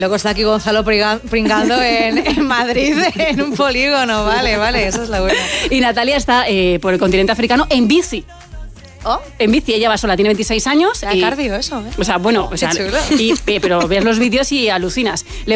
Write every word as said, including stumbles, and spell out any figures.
Luego está aquí Gonzalo pringando en, en Madrid, en un polígono. Vale, vale, esa es la buena. Y Natalia está eh, por el continente africano en bici. ¿Oh? En bici, ella va sola, tiene veintiséis años. Era y, cardio eso, ¿eh? O sea, bueno, o sea, y, pero ves los vídeos y alucinas. Le